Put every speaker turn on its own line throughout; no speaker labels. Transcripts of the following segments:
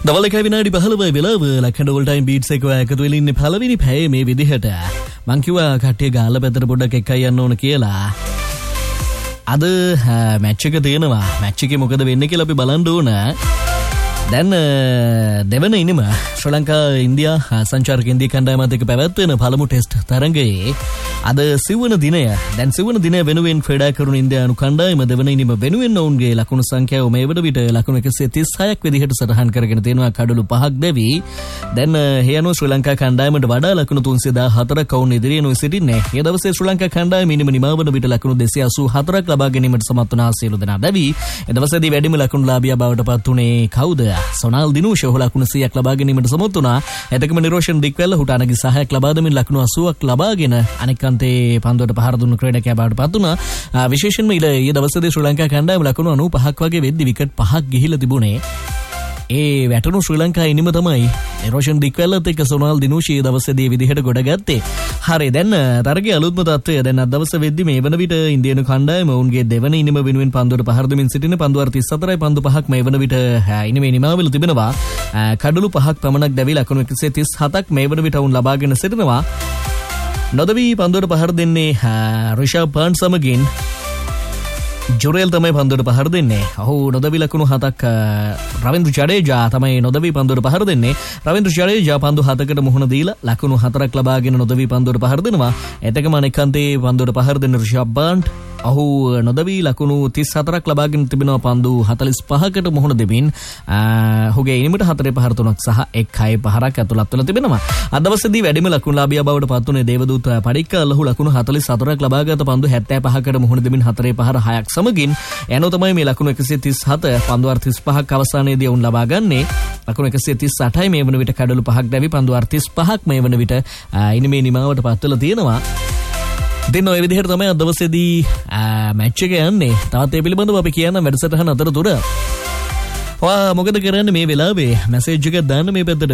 දවල් එකයි විනාඩි 15 වෙලාව ලක්හඬ ඕල් ටයිම් බීට්ස් එක එකතු වෙලා ඉන්නේ පළවෙනි පැයේ මේ විදිහට. මං කිව්වා කට්ටිය ගාලා පැත්තට පොඩ්ඩක් එකයි යන්න ඕන කියලා. අද මැච් එක තියෙනවා. මැච් එකේ මොකද වෙන්නේ කියලා අපි බලන්න ඕන. දැන් දෙවන ඉනිම ශ්‍රී ලංකා ඉන්දියා සංචාරක ඉන්දියා කණ්ඩායමත් එක්ක පැවැත්වෙන පළමු ටෙස්ට් තරඟයේ අද සිව්වන දිනය. දැන් සිව්වන දිනය වෙනුවෙන් ක්‍රීඩා කරන ඉන්දියානු කණ්ඩායම දෙවන ඉනිම වෙනුවෙන් ඔවුන්ගේ ලකුණු සංඛ්‍යාව මේ වන විට ලකුණු 136ක් විදිහට සටහන් කරගෙන තියෙනවා. කඩලු 5ක් දැවි. දැන් ඒ අනුව ශ්‍රී ලංකා කණ්ඩායමට වඩා ලකුණු 314ක් ඔවුන් ඉදිරියෙන් සිටින්නේ. ඒ දවසේ ශ්‍රී ලංකා කණ්ඩායම ඉනිම නිමවන විට ලකුණු 284ක් ලබා ගැනීමට සමත් වුණා. සියලු දෙනා දැවි. ඒ දවසේදී වැඩිම ලකුණු ලාභියා බවට පත් වුණේ කවුද? සොනාල් දිනූෂ ලකුණු 100ක් ලබා ගැනීමට සමත් වුණා. එතකම නිරෝෂන් ඩික්වැල් හුටානගේ සහායක් ලබා දෙමින් ලකුණු 80ක් ලබාගෙන අනෙක් අන්තේ පන්දුවට පහර දුන්නු ක්‍රීඩකයා බවට පත් වුණා. විශේෂයෙන්ම ඊයේ දවසේදී ශ්‍රී ලංකා කණ්ඩායම ලකුණු 95ක් වගේ වෙද්දි විකට් 5ක් ගිහිලා තිබුණේ. ඒ වැටුණු ශ්‍රී ලංකා ඉනිම තමයි නිරෝෂන් ඩික්වැල්ලත් එක්ක සොනාල් දිනූෂ ඊයේ දවසේදී විදිහට ගොඩ ගත්තේ. හරි දැන් තරගයේ අලුත්ම තත්ත්වය දැන් අද දවසේ වෙද්දි මේ වන විට ඉන්දියානු කණ්ඩායම ඔවුන්ගේ දෙවන ඉනිම වෙනුවෙන් පන්දුවට පහර දෙමින් සිටින පන්දු 34යි පන්දු 5ක් මේ වන විට ඉනිමේ නිමාවෙල තිබෙනවා. කඩලු 5ක් පමණක් දැවි ලකුණු 137ක් මේ වන විට ඔවුන් ලබාගෙන සිටිනවා. නොදවි පන්දුවට පහර දෙන්නේ රිෂබ් පන්ට් සමගින් ජුරේල් තමයි පන්දුවට පහර දෙන්නේ. ඔහු නොදවි ලකුණු 7ක් රවින්ද්‍ර ජඩේජා තමයි නොදවි පන්දුවට පහර දෙන්නේ. රවින්ද්‍ර ජඩේජා පන්දු 7කට මුහුණ දීලා ලකුණු 4ක් ලබාගෙන නොදවි පන්දුවට පහර දෙනවා. එතකම අනෙක් අන්තේ පන්දුවට පහර දෙන රිෂබ් පන්ට් ඔහු නොදවි ලකුණු 34ක් ලබාගෙන තිබෙනවා. පන්දු 45කට මුහුණ දෙමින් ඔහුගේ ඉනිමට 4 පහර 3ක් සහ 1 6 පහරක් ඇතුළත් වෙලා තිබෙනවා. අද දවසේදී වැඩිම ලකුණු ලාභියා බවට පත් වුණේ දේවදූත පඩික්කල්. ඔහු ලකුණු 44ක් ලබාගත පන්දු 75කට මුහුණ දෙමින් 4 පහර 6ක් සමගින් එනෝ තමයි මේ ලකුණු 137 පන්දු 35ක් අවසානයේදී වුන් ලබා ගන්නේ. ලකුණු 138යි මේ වන විට කඩලු 5ක් දැවි පන්දු 35ක් මේ වන විට ඉනිමේ නිමාවට පත් වෙලා තියෙනවා. දෙන්න ඔය විදිහට තමයි අද දවසේදී මැච් එක යන්නේ. තවත් ඒ පිළිබඳව අපි කියන්න වැඩසටහන අතරතුර. ඔයා මොකද කරන්නේ මේ වෙලාවේ? මැසේජ් එකක් දාන්න මේ පැත්තට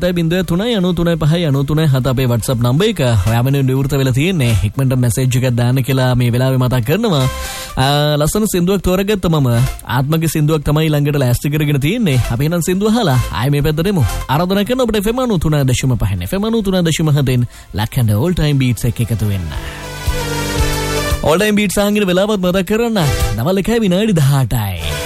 0703939593 අපේ WhatsApp නම්බර් එක. ඔයා වෙනුවෙන් විවෘත වෙලා තියෙන්නේ. ඉක්මනට මැසේජ් එකක් දාන්න කියලා මේ වෙලාවේ මතක් කරනවා. ලස්සන සින්දුවක් තෝරගත්ත මම. ආත්මගේ සින්දුවක් තමයි ළඟට ලෑස්ති කරගෙන තියෙන්නේ. අපි එහෙනම් සින්දුව අහලා ආයෙ මේ පැත්තට එමු. ආරාධනා කරන අපිට FM 93.5 FM 93.5 ලක්හඬ all time beats එක එකතු වෙන්න. ඕල් ටයිම් බීට්ස් අහගෙන වෙලාවත් මතක් කරන්න. දවල් 1 විනාඩි 18යි.